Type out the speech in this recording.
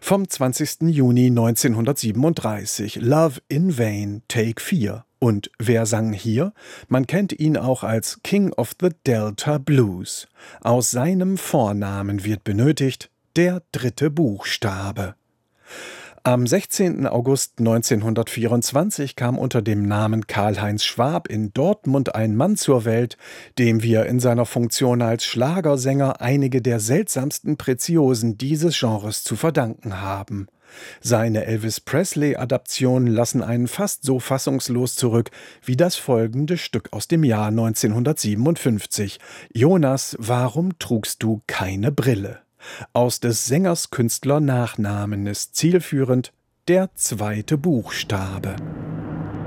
Vom 20. Juni 1937, Love in Vain, Take 4. Und wer sang hier? Man kennt ihn auch als King of the Delta Blues. Aus seinem Vornamen wird benötigt der dritte Buchstabe. Am 16. August 1924 kam unter dem Namen Karl-Heinz Schwab in Dortmund ein Mann zur Welt, dem wir in seiner Funktion als Schlagersänger einige der seltsamsten Preziosen dieses Genres zu verdanken haben. Seine Elvis-Presley-Adaptionen lassen einen fast so fassungslos zurück wie das folgende Stück aus dem Jahr 1957. Jonas, warum trugst du keine Brille? Aus des Sängers Künstlernachnamen ist zielführend der zweite Buchstabe.